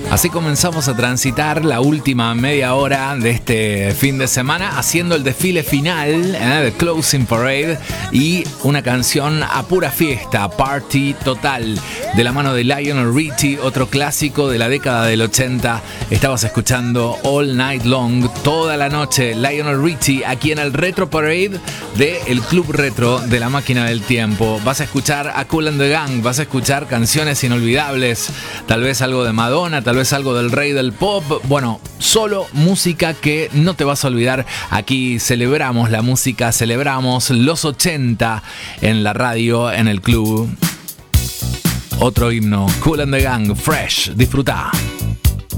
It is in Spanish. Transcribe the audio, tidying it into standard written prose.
Así comenzamos a transitar la última media hora de este fin de semana, haciendo el desfile final, The Closing Parade, y una canción a pura fiesta, Party Total, de la mano de Lionel Richie, otro clásico de la década del 80. Estabas escuchando All Night Long, toda la noche, Lionel Richie, aquí en el Retro Parade de el Club Retro de la Máquina del Tiempo. Vas a escuchar a Kool and the Gang, vas a escuchar canciones inolvidables, tal vez algo de Madonna, tal vez algo del rey del pop. Bueno, solo música que no te vas a olvidar. Aquí celebramos la música, celebramos los 80 en la radio, en el club. Otro himno, Kool and the Gang, Fresh, disfruta.